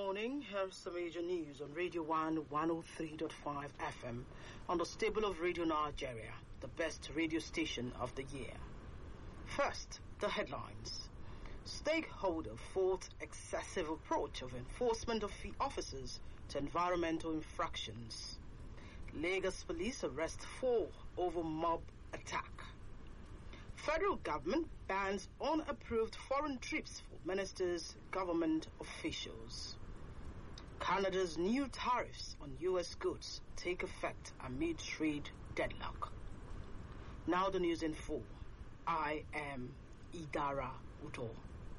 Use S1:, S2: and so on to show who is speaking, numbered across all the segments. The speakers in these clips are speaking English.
S1: morning. Here's the major news on Radio 1 103.5 FM on the stable of Radio Nigeria, the best radio station of the year. First, the headlines. Stakeholder fault excessive approach of enforcement officers to environmental infractions. Lagos police arrest 4 over mob attack. Federal government bans unapproved foreign trips for ministers, government officials. Canada's new tariffs on U.S. goods take effect amid trade deadlock. Now the news in full. I am Idara Uto.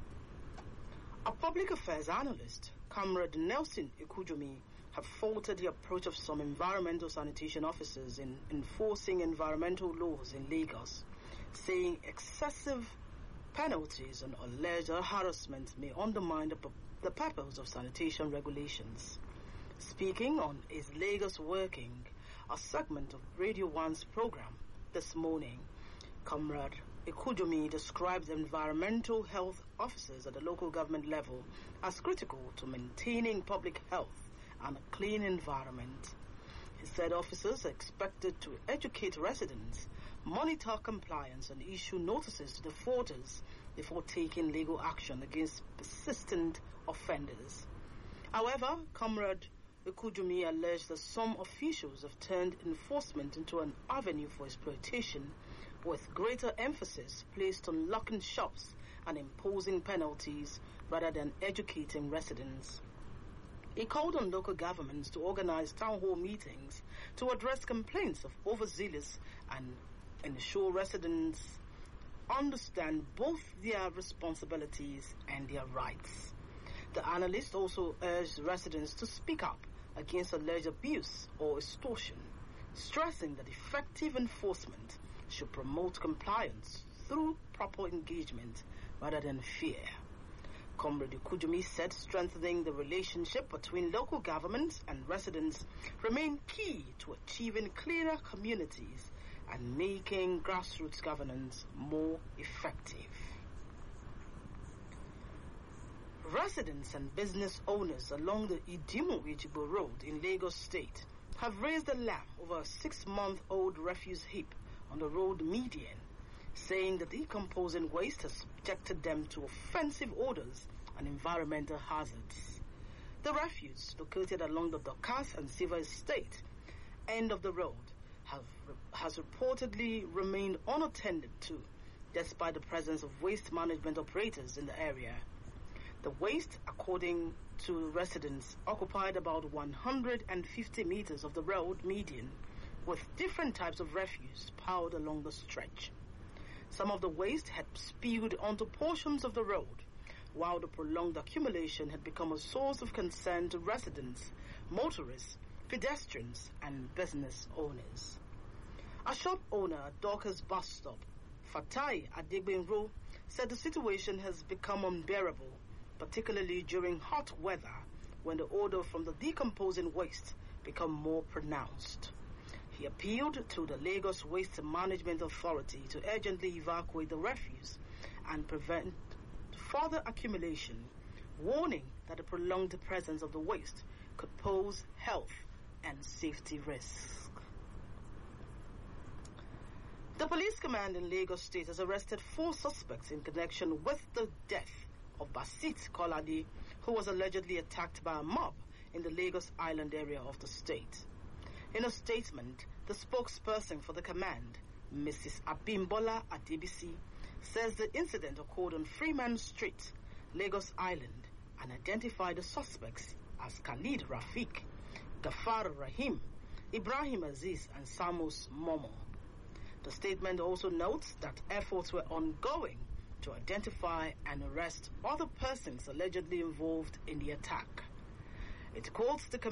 S1: A public affairs analyst, Comrade Nelson Ikujomi, have faulted the approach of some environmental sanitation officers in enforcing environmental laws in Lagos, saying excessive penalties and alleged harassment may undermine the purpose of sanitation regulations. Speaking on Is Lagos Working, a segment of Radio 1's program this morning, Comrade Ikujomi described environmental health officers at the local government level as critical to maintaining public health and a clean environment. He said officers are expected to educate residents, monitor compliance, and issue notices to defaulters before taking legal action against persistent offenders. However, Comrade Ikujomi alleged that some officials have turned enforcement into an avenue for exploitation, with greater emphasis placed on locking shops and imposing penalties rather than educating residents. He called on local governments to organize town hall meetings to address complaints of overzealous and ensure residents understand both their responsibilities and their rights. The analyst also urged residents to speak up against alleged abuse or extortion, stressing that effective enforcement should promote compliance through proper engagement rather than fear. Comrade Ikujomi said strengthening the relationship between local governments and residents remain key to achieving cleaner communities and making grassroots governance more effective. Residents and business owners along the Idimo-Ejigbo Road in Lagos State have raised alarm over a 6-month-old refuse heap on the road median, saying the decomposing waste has subjected them to offensive odors and environmental hazards. The refuse, located along the Dorcas and Silver Estate end of the road, has reportedly remained unattended to, despite the presence of waste management operators in the area. The waste, according to residents, occupied about 150 meters of the road median, with different types of refuse piled along the stretch. Some of the waste had spewed onto portions of the road, while the prolonged accumulation had become a source of concern to residents, motorists, pedestrians, and business owners. A shop owner at Dorcas bus stop, Fatai Adegbenro, said the situation has become unbearable, particularly during hot weather when the odor from the decomposing waste become more pronounced. He appealed to the Lagos Waste Management Authority to urgently evacuate the refuse and prevent further accumulation, warning that the prolonged presence of the waste could pose health and safety risks. The police command in Lagos State has arrested 4 suspects in connection with the death of Basit Kolade, who was allegedly attacked by a mob in the Lagos Island area of the state. In a statement, the spokesperson for the command, Mrs. Abimbola Adebisi, says the incident occurred on Freeman Street, Lagos Island, and identified the suspects as Khalid Rafiq, Gafar Rahim, Ibrahim Aziz, and Samus Momo. The statement also notes that efforts were ongoing to identify and arrest other persons allegedly involved in the attack. It quotes the